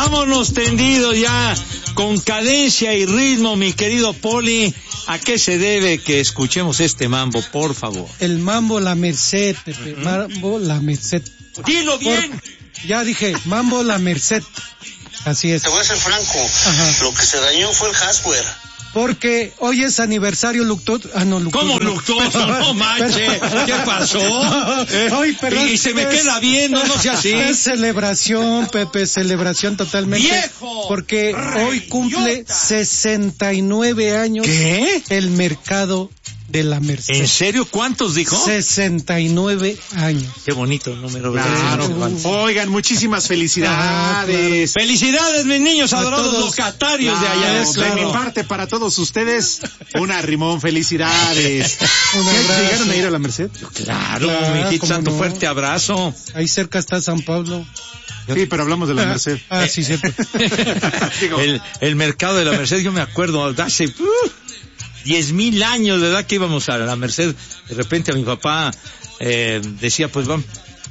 Vámonos tendidos ya, con cadencia y ritmo, mi querido Poli. ¿A qué se debe que escuchemos este mambo, por favor? El mambo La Merced, Pepe. Mambo La Merced. ¡Dilo bien! Ya dije, mambo La Merced. Así es. Te voy a ser franco. Ajá. Lo que se dañó fue el hardware. Porque hoy es aniversario luctuoso. ¿Cómo luctuoso? No manches. ¿Qué pasó? Ay, perdón. Y se me queda viendo, no sea así. Es celebración, Pepe, celebración totalmente. ¡Viejo! Porque hoy cumple 69 años. ¿Qué? El mercado de la Merced. ¿En serio? ¿Cuántos dijo? 69 años. Qué bonito número. Claro. Oigan, muchísimas felicidades. Claro. Felicidades, mis niños adorados locatarios de allá. De mi parte, para todos ustedes, un arrimón, felicidades. ¿Llegaron a ir a la Merced? Claro, mijito santo, fuerte abrazo. Ahí cerca está San Pablo. Sí, pero hablamos de la Merced. Sí, cierto. el mercado de la Merced, yo me acuerdo, hace 10,000 años, ¿verdad? Que íbamos a la Merced. De repente a mi papá decía, pues vamos.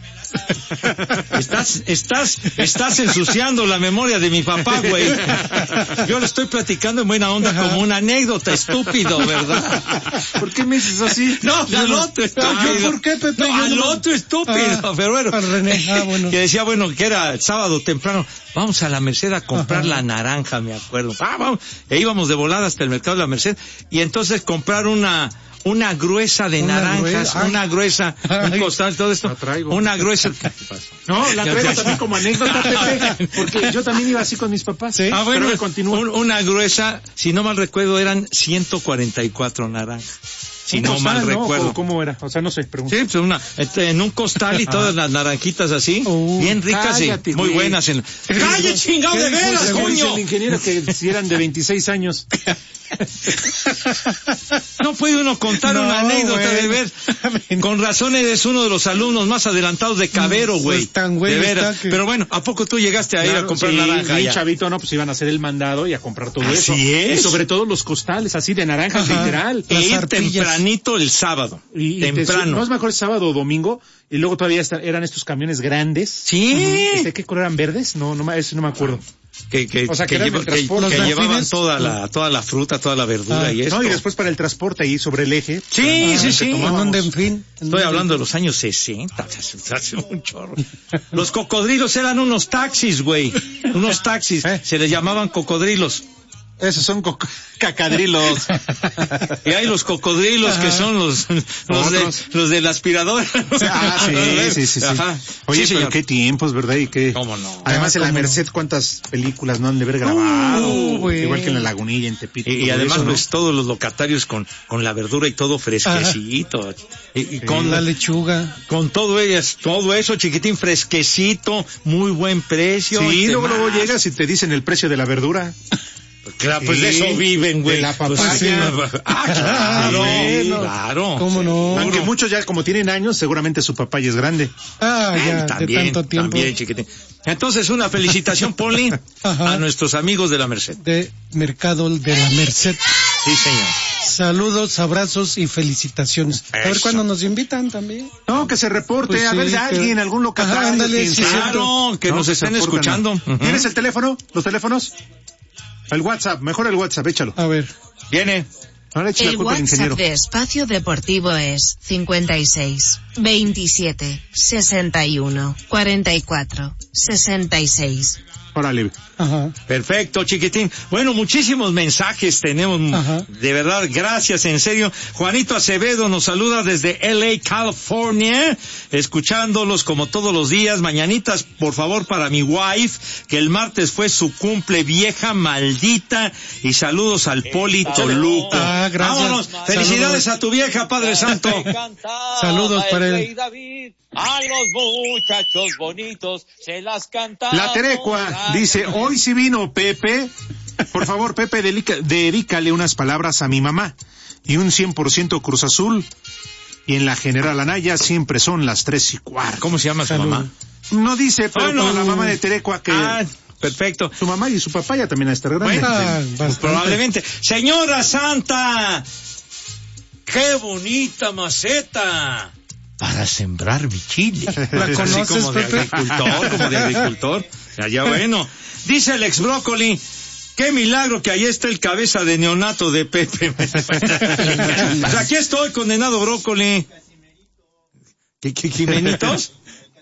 Estás ensuciando la memoria de mi papá, güey. Yo le estoy platicando en buena onda como una anécdota, estúpido, ¿verdad? ¿Por qué me dices así? No, al otro estúpido. ¿Por qué, Pepe? No, al otro estúpido, pero bueno. René, bueno. Que decía, bueno, que era el sábado temprano, vamos a la Merced a comprar la naranja, me acuerdo. Vamos. E íbamos de volada hasta el mercado de la Merced, y entonces comprar una gruesa de naranjas, una gruesa, un costal, todo esto, una gruesa. No, la traigo también como anécdota, Pepe, porque yo también iba así con mis papás. ¿Sí? Bueno, pero continúa. Una gruesa, si no mal recuerdo, eran 144 naranjas. Si no mal recuerdo. ¿Cómo era? O sea, no sé, pregunto. Sí, pues en un costal y todas las naranjitas así, bien ricas, cállate, y muy güey. buenas. ¡Cállate, chingado, de veras, coño! El ingeniero que si eran de 26 años. No puede uno contar una anécdota, güey. de ver. Con razón eres uno de los alumnos más adelantados de Cabero, güey. Pues tan güey de veras. está que... Pero bueno, ¿a poco tú llegaste a ir a comprar naranja? Mi ya? chavito, no, pues iban a hacer el mandado y a comprar todo eso. Así es. Y sobre todo los costales, así de naranjas, literal. E ir arpillas. tempranito el sábado. Y temprano. no es mejor sábado o domingo, y luego todavía eran estos camiones grandes. Sí. ¿Qué color eran? ¿Verdes? No, eso no me acuerdo. O sea, que llevaban toda la fruta, toda la verdura y eso. No, y después para el transporte ahí sobre el eje. Sí. En fin. Estoy hablando de los años 60, hace un chorro. Los cocodrilos eran unos taxis, güey. Unos taxis. Se les llamaban cocodrilos. Esos son cacadrilos. Y hay los cocodrilos que son los del aspirador. Sí. Ajá. Oye, sí, pero señor. qué tiempos, ¿verdad? Y qué. ¿Cómo no? Además en la Merced, ¿cuántas películas no han de haber grabado? Igual que en la Lagunilla, en Tepito. Y además, eso, ¿no? pues, todos los locatarios con la verdura y todo fresquecito. Y con la lechuga. Con todo eso, chiquitín, fresquecito, muy buen precio. Sí, luego llegas y te dicen el precio de la verdura. Claro, pues de eso viven, güey. De la papaya. Pues, sí. Claro. ¿Cómo no? Aunque muchos ya, como tienen años, seguramente su papaya es grande. Ya, también, de tanto tiempo. También, chiquitín. Entonces, una felicitación, Poli, a nuestros amigos de la Merced. De Mercado de la Merced. Sí, señor. Saludos, abrazos y felicitaciones. A ver Eso. cuándo nos invitan también. No, que se reporte, Pues a ver sí, si alguien, algún local. ándale, sí, Claro, que nos estén escuchando. ¿Tienes el teléfono? ¿Los teléfonos? El WhatsApp, mejor el WhatsApp, échalo. A ver. Viene. Ahora echa la El culpa al ingeniero. WhatsApp de Espacio Deportivo es 56 27 61 44 66. Órale. Ajá. Perfecto, chiquitín. Bueno, muchísimos mensajes tenemos. Ajá. De verdad, gracias, en serio. Juanito Acevedo nos saluda desde LA, California, escuchándolos como todos los días. Mañanitas, por favor, para mi wife, que el martes fue su cumple, vieja maldita. Y saludos al Poli Toluca. Gracias. Vámonos. Felicidades a tu vieja, Padre Santo. Saludos para él. A los muchachos bonitos se las cantamos. La Terecua dice, hoy sí vino Pepe. Por favor, Pepe, dedícale unas palabras a mi mamá. Y un 100% Cruz Azul. Y en la General Anaya siempre son las 3:15. ¿Cómo se llama su mamá? No dice, pero no. la mamá de Terecua que... Perfecto. Su mamá y su papá ya también a estar grande. Bueno, pues probablemente. Señora Santa, qué bonita maceta para sembrar mi chile. ¿La conoces, como de Pepe? agricultor, como de agricultor. Ya bueno. Dice el ex Brócoli, qué milagro que ahí está el cabeza de neonato de Pepe. Pues aquí estoy, condenado Brócoli. ¿Qué Jimenitos?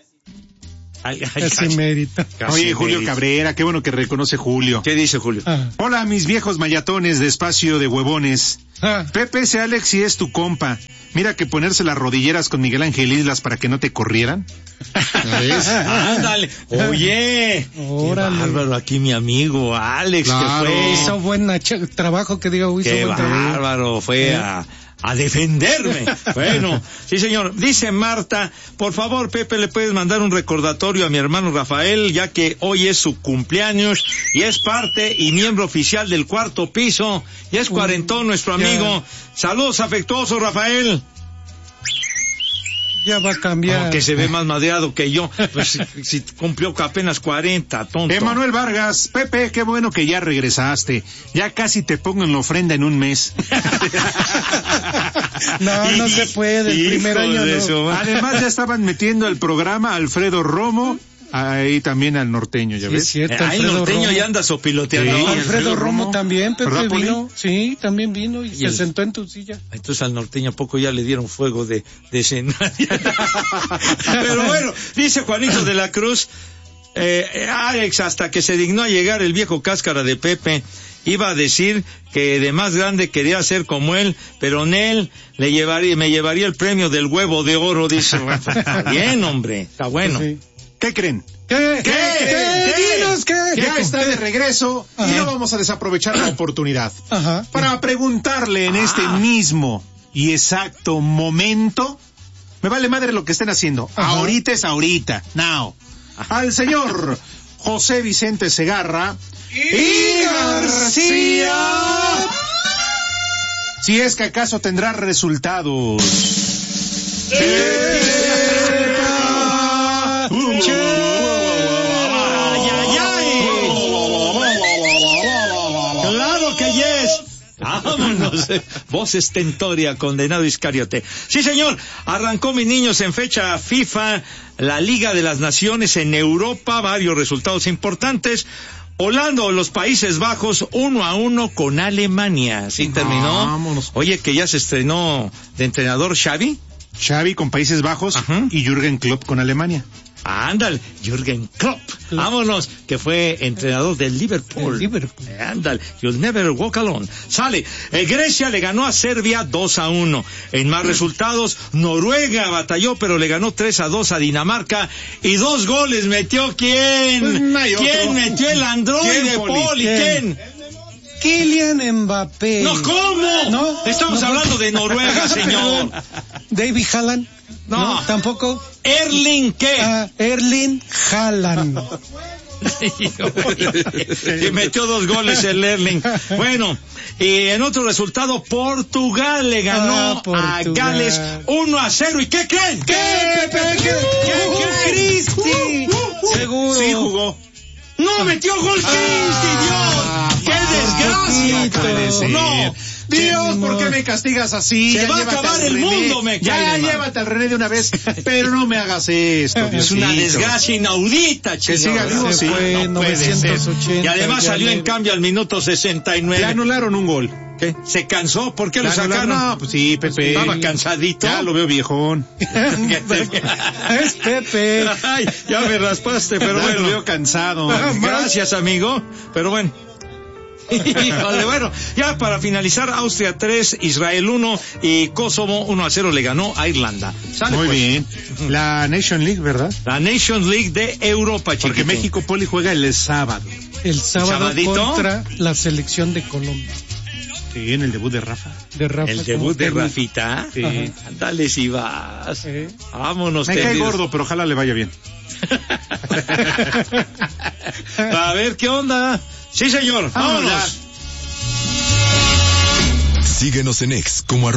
Casi mérito. Oye, Julio Cabrera, qué bueno que reconoce Julio. ¿Qué dice Julio? Hola, mis viejos mayatones de espacio de huevones. Pepe, ese Alex sí es tu compa. Mira que ponerse las rodilleras con Miguel Ángel Islas para que no te corrieran. Ándale. Oye, órale. Qué bárbaro aquí mi amigo Alex, claro. que fue. Hizo buen trabajo, que diga, hizo Qué buen trabajo. bárbaro, fue a defenderme. Bueno, sí señor. Dice Marta, por favor Pepe, le puedes mandar un recordatorio a mi hermano Rafael, ya que hoy es su cumpleaños y es parte y miembro oficial del Cuarto Piso, y es cuarentón nuestro amigo. Saludos afectuosos, Rafael. Ya va a cambiar. Que se ve más madreado que yo. Pues si cumplió apenas 40, tonto. Emanuel Vargas, Pepe, qué bueno que ya regresaste. Ya casi te pongo en la ofrenda en un mes. No se puede, el primer año no. Además ya estaban metiendo al programa Alfredo Romo, ahí también al norteño, ¿ya ves? Es cierto, El norteño Romo. ya anda sopiloteando. Sí, Alfredo Romo también, Pepe, ¿verdad, Poli? vino. Sí, también vino y se sentó en tu silla. Entonces al norteño a poco ya le dieron fuego de escenario. Pero bueno, dice Juanito de la Cruz, Alex, hasta que se dignó a llegar el viejo cáscara de Pepe, iba a decir que de más grande quería ser como él, pero en él me llevaría el premio del huevo de oro, dice. Está bien, hombre, está bueno. Sí. ¿Qué creen? ¿Qué? Dinos qué. Ya está de regreso y no vamos a desaprovechar la oportunidad para preguntarle en este mismo y exacto momento, me vale madre lo que estén haciendo, ahorita es ahorita, now, al señor José Vicente Segarra y García, si es que acaso tendrá resultados. ¡Claro que yes! ¡Vámonos! Voz estentoria, condenado Iscariote. Sí, señor, arrancó, mis niños, en fecha FIFA, la Liga de las Naciones en Europa, varios resultados importantes. Holanda o los Países Bajos 1-1 con Alemania. ¿Sí terminó? Vámonos. Oye, que ya se estrenó de entrenador Xavi. Xavi con Países Bajos y Jürgen Klopp con Alemania. Ándale, Jürgen Klopp. Vámonos, que fue entrenador del Liverpool. Ándale, you'll never walk alone. Sale, Grecia le ganó a Serbia 2-1. En más resultados, Noruega batalló, pero le ganó 3-2 a Dinamarca. Y 2 goles metió ¿quién? ¿Quién metió el androide, Poli? ¿Quién? Kylian Mbappé. No, ¿cómo? ¿No? Estamos hablando de Noruega, señor. David Haaland. No. ¿Tampoco? ¿Erling qué? Erling Haaland. Y metió 2 goles el Erling. Bueno, y en otro resultado, Portugal le ganó a Gales 1-0. ¿Y qué creen? ¿Qué, Pepe? ¿Qué? Cristi. Seguro. Sí jugó. ¡No metió gol Cristi, Dios! ¡Qué desgracia! Puede ser. No. Dios, ¿por qué me castigas así? Se Ya va a llévate acabar al el René. mundo, me Ya cae, llévate al René de una vez, pero no me hagas esto, Es Diosito. una desgracia inaudita, Que siga vivo, Se sí. fue No puede ser. 980. Y además ya salió en le- cambio al minuto 69. Le anularon un gol. ¿Qué? ¿Se cansó? ¿Por qué lo Le anularon. sacaron? No, pues sí, Pepe. Estaba cansadito. Ya lo veo viejón. Es Pepe. Ay, ya me raspaste, pero Ya lo bueno. veo cansado. Gracias, amigo. Pero bueno. Híjole, bueno, ya para finalizar, Austria 3, Israel 1 y Kosovo 1-0 le ganó a Irlanda. Sale, Muy pues. bien. La Nation League, ¿verdad? La Nations League de Europa, chiquito. Porque México, Poli, juega el sábado. El sábado ¿Sabadito? contra la selección de Colombia. Sí, en el debut de Rafa. De Rafa. El como debut de técnico. Rafita. Sí. Ajá. Ándale si vas. Sí. Vámonos. Me cae tendidos. gordo, pero ojalá le vaya bien. A ver qué onda. Sí, señor. Vámonos. Síguenos en X como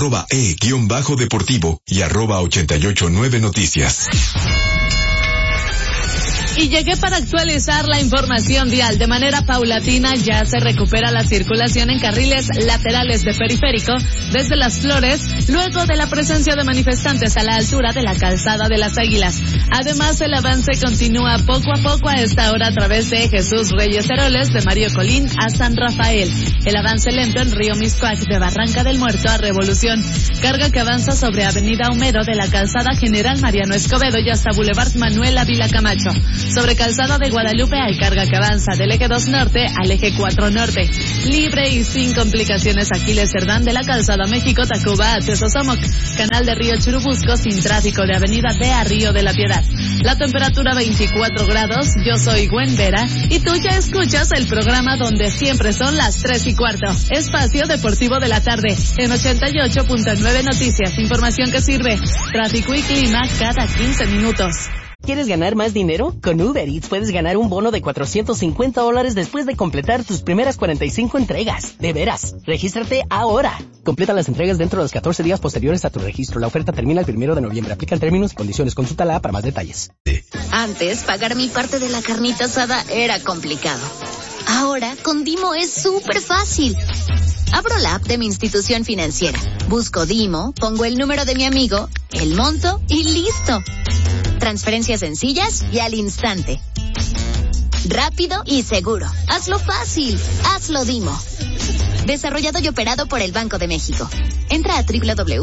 @e_deportivo y @889noticias. Y llegué para actualizar la información vial. De manera paulatina ya se recupera la circulación en carriles laterales de periférico desde Las Flores, luego de la presencia de manifestantes a la altura de la calzada de las Águilas. Además, el avance continúa poco a poco a esta hora a través de Jesús Reyes Heroles, de Mario Colín a San Rafael. El avance lento en Río Mixcoac, de Barranca del Muerto a Revolución. Carga que avanza sobre Avenida Homero de la calzada General Mariano Escobedo y hasta Boulevard Manuel Ávila Camacho. Sobre calzada de Guadalupe hay carga que avanza del eje 2 norte al eje 4 norte. Libre y sin complicaciones Aquiles Cerdán de la calzada México-Tacuba a Tezosomoc. Canal de Río Churubusco sin tráfico de Avenida D a Río de la Piedad. La temperatura 24 grados. Yo soy Gwen Vera y tú ya escuchas el programa donde siempre son las 3:15. Espacio Deportivo de la Tarde en 88.9 Noticias. Información que sirve. Tráfico y clima cada 15 minutos. ¿Quieres ganar más dinero? Con Uber Eats puedes ganar un bono de $450 después de completar tus primeras 45 entregas. De veras, regístrate ahora. Completa las entregas dentro de los 14 días posteriores a tu registro. La oferta termina el 1 de noviembre. Aplican términos y condiciones. Consúltala para más detalles. Antes, pagar mi parte de la carnita asada era complicado. Ahora, con Dimo es súper fácil. Abro la app de mi institución financiera. Busco Dimo, pongo el número de mi amigo, el monto y listo. Transferencias sencillas y al instante. Rápido y seguro. Hazlo fácil. Hazlo Dimo. Desarrollado y operado por el Banco de México. Entra a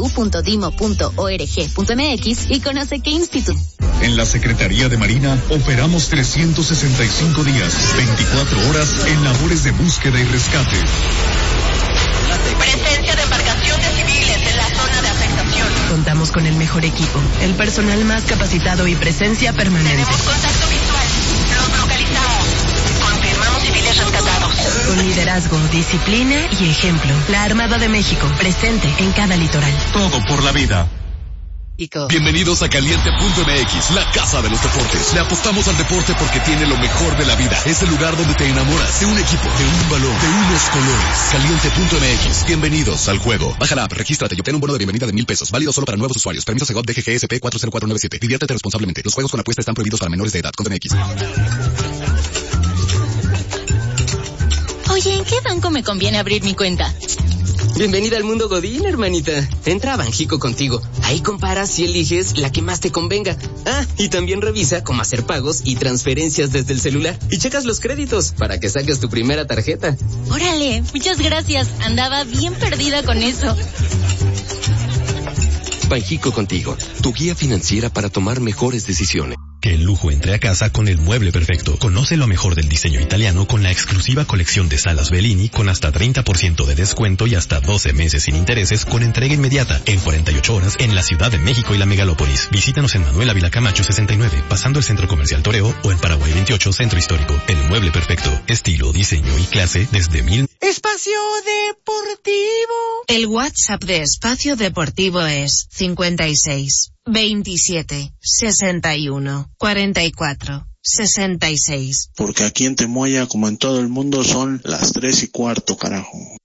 www.dimo.org.mx y conoce qué instituto. En la Secretaría de Marina operamos 365 días, 24 horas en labores de búsqueda y rescate. Presencia de embarcaciones civiles en la zona de afectación. Contamos con el mejor equipo, el personal más capacitado y presencia permanente. Tenemos contacto visual. Los localizamos. Confirmamos civiles rescatados. Con liderazgo, disciplina y ejemplo. La Armada de México, presente en cada litoral. Todo por la vida. Bienvenidos a Caliente.mx, la casa de los deportes. Le apostamos al deporte porque tiene lo mejor de la vida. Es el lugar donde te enamoras de un equipo, de un balón, de unos colores. Caliente.mx, bienvenidos al juego. Baja la app, regístrate y obtén un bono de bienvenida de $1,000. Válido solo para nuevos usuarios. Permiso Segov DGGSP 40497. Diviértete responsablemente. Los juegos con apuesta están prohibidos para menores de edad. CONTEMX. Oye, ¿en qué banco me conviene abrir mi cuenta? Bienvenida al mundo Godín, hermanita. Entra a Banjico Contigo. Ahí comparas y eliges la que más te convenga. Ah, y también revisa cómo hacer pagos y transferencias desde el celular. Y checas los créditos para que saques tu primera tarjeta. Órale, muchas gracias. Andaba bien perdida con eso. Banjico Contigo, tu guía financiera para tomar mejores decisiones. Que el lujo entre a casa con el mueble perfecto. Conoce lo mejor del diseño italiano con la exclusiva colección de salas Bellini con hasta 30% de descuento y hasta 12 meses sin intereses con entrega inmediata en 48 horas en la Ciudad de México y la megalópolis. Visítanos en Manuel Ávila Camacho 69, pasando el Centro Comercial Toreo o en Paraguay 28, Centro Histórico. El mueble perfecto, estilo, diseño y clase desde Espacio Deportivo. El WhatsApp de Espacio Deportivo es 56 27 61 44 66. Porque aquí en Temoaya, como en todo el mundo, son las 3:15, carajo.